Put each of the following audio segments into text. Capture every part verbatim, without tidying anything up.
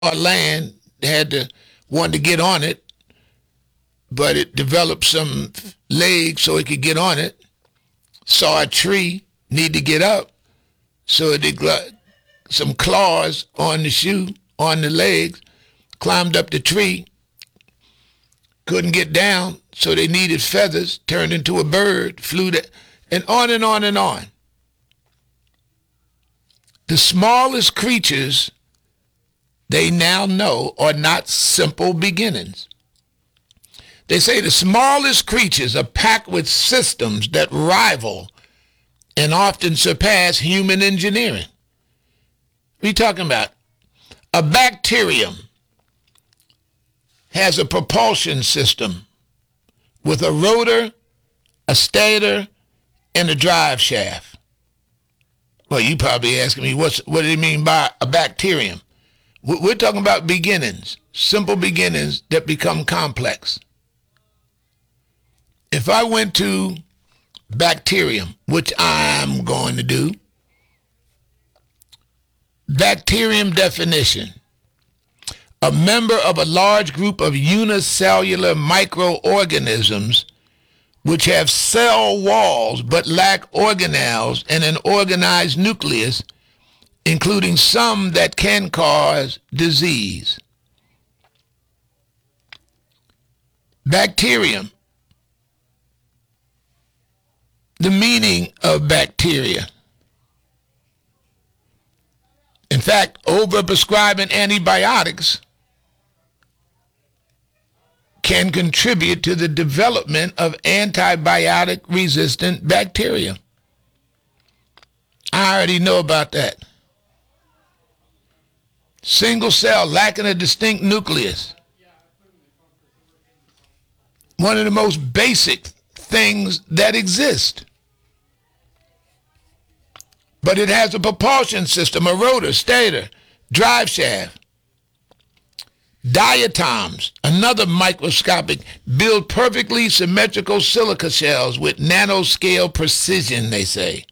land. They had to want to get on it, but it developed some legs so it could get on it. Saw a tree, need to get up, so it got some claws on the shoe, on the legs, climbed up the tree, couldn't get down, so they needed feathers, turned into a bird, flew to, and on and on and on. The smallest creatures they now know are not simple beginnings. They say the smallest creatures are packed with systems that rival and often surpass human engineering. What are you talking about? A bacterium has a propulsion system with a rotor, a stator, and a drive shaft. Well, you probably asking me, what's, what do you mean by a bacterium? We're talking about beginnings, simple beginnings that become complex. If I went to bacterium, which I'm going to do, bacterium definition, a member of a large group of unicellular microorganisms which have cell walls but lack organelles and an organized nucleus, including some that can cause disease. Bacterium. The meaning of bacteria. In fact, overprescribing antibiotics can contribute to the development of antibiotic-resistant bacteria. I already know about that. Single cell lacking a distinct nucleus. One of the most basic things that exist. But it has a propulsion system, a rotor, stator, drive shaft. Diatoms, another microscopic, build perfectly symmetrical silica shells with nanoscale precision, they say.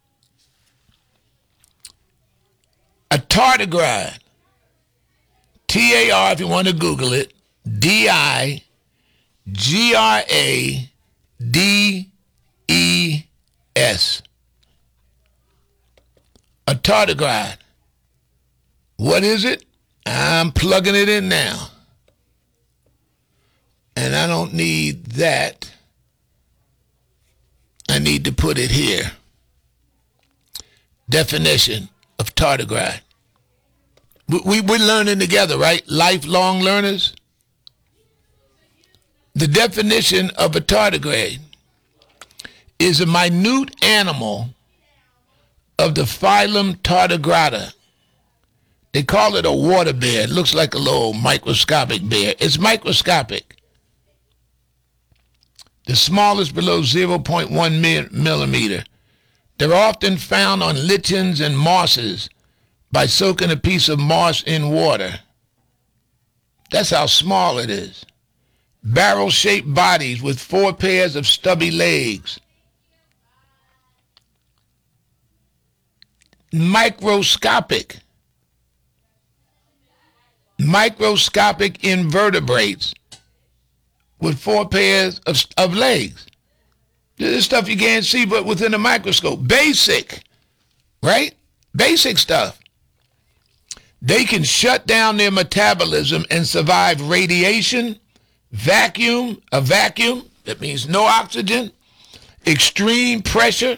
A tardigrade, T A R if you want to Google it, D I G R A D E S. A tardigrade. What is it? I'm plugging it in now. And I don't need that. I need to put it here. Definition of tardigrade. We, we, we're learning together, right? Lifelong learners. The definition of a tardigrade is a minute animal of the phylum Tardigrada. They call it a water bear. It looks like a little microscopic bear. It's microscopic. The smallest below zero point one millimeter. They're often found on lichens and mosses by soaking a piece of moss in water. That's how small it is. Barrel-shaped bodies with four pairs of stubby legs. Microscopic. Microscopic invertebrates with four pairs of, of legs. This is stuff you can't see but within a microscope. Basic, right? Basic stuff. They can shut down their metabolism and survive radiation, vacuum, a vacuum, that means no oxygen, extreme pressure.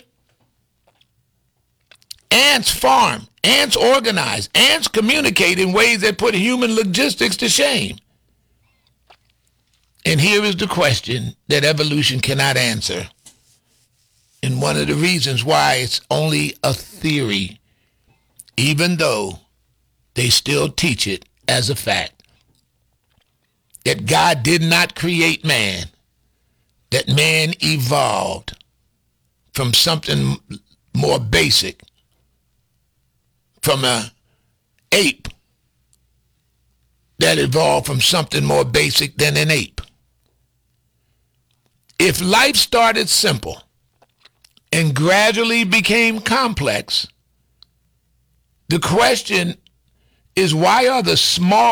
Ants farm. Ants organize. Ants communicate in ways that put human logistics to shame. And here is the question that evolution cannot answer. And one of the reasons why it's only a theory, even though they still teach it as a fact. That God did not create man. That man evolved from something more basic. From a ape that evolved from something more basic than an ape. If life started simple and gradually became complex, the question is why are the small